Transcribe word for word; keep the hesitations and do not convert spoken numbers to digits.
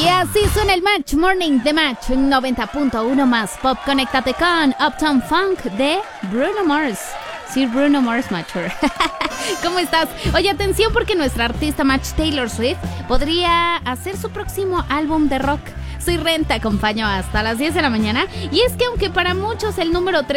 Y así suena el Match Morning de Match noventa punto uno más pop. Conéctate con Uptown Funk de Bruno Mars. Sí, Bruno Mars, Matcher. ¿Cómo estás? Oye, atención porque nuestra artista Match Taylor Swift podría hacer su próximo álbum de rock. Soy Ren, te acompaño hasta las diez de la mañana. Y es que aunque para muchos el número tres